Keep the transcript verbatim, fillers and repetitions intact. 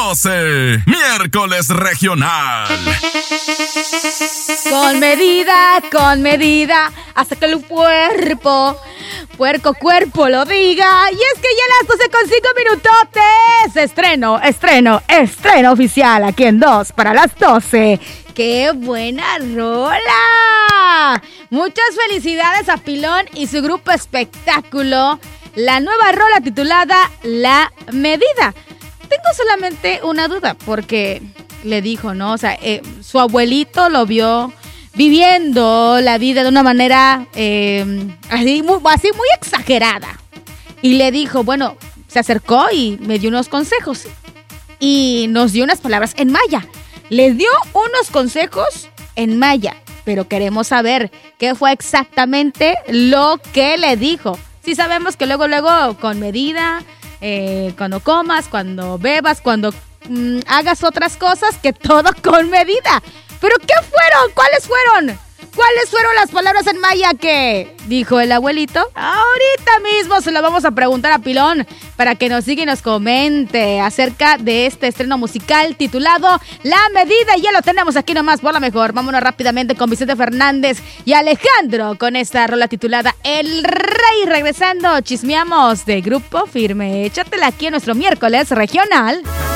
doce, miércoles regional. Con medida, con medida, hasta que el cuerpo, puerco cuerpo lo diga. Y es que ya a las doce con cinco minutotes. Estreno, estreno, estreno oficial aquí en dos para las doce. ¡Qué buena rola! Muchas felicidades a Pilón y su grupo Espectáculo. La nueva rola titulada La Medida. Tengo solamente una duda porque le dijo, ¿no? O sea, eh, su abuelito lo vio viviendo la vida de una manera eh, así, muy, así muy exagerada. Y le dijo, bueno, se acercó y me dio unos consejos. Y nos dio unas palabras en maya. Les dio unos consejos en maya. Pero queremos saber qué fue exactamente lo que le dijo. Sí sabemos que luego, luego, con medida, eh, cuando comas, cuando bebas, cuando mmm, hagas otras cosas, que todo con medida. ¿Pero qué fueron? ¿Cuáles fueron? ¿Cuáles fueron las palabras en maya que dijo el abuelito? Ahorita mismo se lo vamos a preguntar a Pilón para que nos siga y nos comente acerca de este estreno musical titulado La Medida. Ya lo tenemos aquí nomás por la mejor. Vámonos rápidamente con Vicente Fernández y Alejandro con esta rola titulada El Rey. Regresando, chismeamos de Grupo Firme. Échatela aquí en nuestro miércoles regional.